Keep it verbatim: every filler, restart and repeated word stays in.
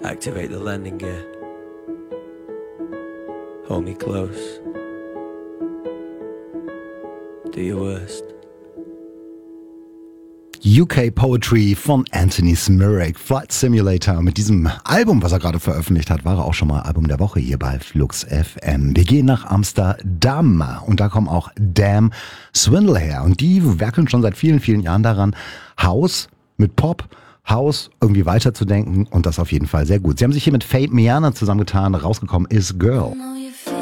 Activate the landing gear. Hold me close. Do your worst. U K Poetry von Anthony Smirak, Flight Simulator. Mit diesem Album, was er gerade veröffentlicht hat, war er auch schon mal Album der Woche hier bei Flux F M. Wir gehen nach Amsterdam und da kommen auch Damn Swindle her. Und die werkeln schon seit vielen, vielen Jahren daran, House mit Pop, House irgendwie weiterzudenken und das auf jeden Fall sehr gut. Sie haben sich hier mit Fate Miana zusammengetan, rausgekommen ist Girl.